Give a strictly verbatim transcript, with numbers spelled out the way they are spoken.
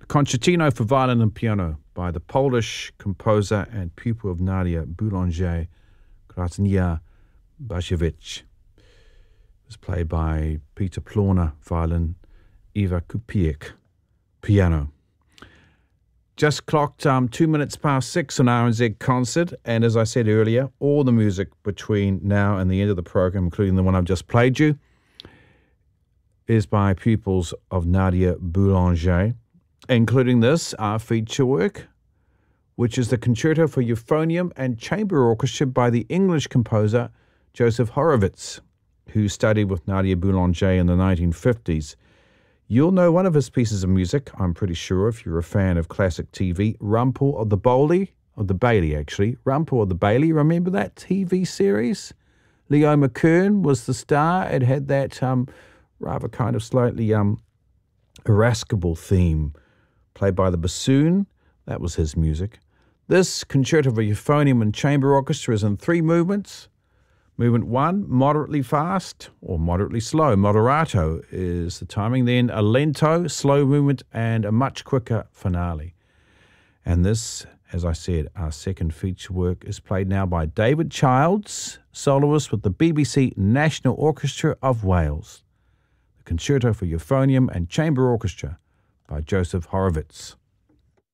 Concertino for Violin and Piano by the Polish composer and pupil of Nadia Boulanger, Krasnia Basiewicz. It was played by Peter Plorner, violin, Eva Kupiec, piano. Just clocked um, two minutes past six on R N Z Concert, and as I said earlier, all the music between now and the end of the program, including the one I've just played you, is by pupils of Nadia Boulanger, including this, our feature work, which is the Concerto for Euphonium and Chamber Orchestra by the English composer Joseph Horowitz, who studied with Nadia Boulanger in the nineteen fifties. You'll know one of his pieces of music, I'm pretty sure, if you're a fan of classic T V, Rumpel of the Bailey, of the Bailey actually, Rumpel of the Bailey, remember that T V series? Leo McKern was the star. It had that um, rather kind of slightly um, irascible theme played by the bassoon. That was his music. This Concerto for Euphonium and Chamber Orchestra is in three movements. Movement one, moderately fast or moderately slow. Moderato is the timing. Then a lento, slow movement, and a much quicker finale. And this, as I said, our second feature work is played now by David Childs, soloist with the B B C National Orchestra of Wales. The Concerto for Euphonium and Chamber Orchestra by Joseph Horowitz.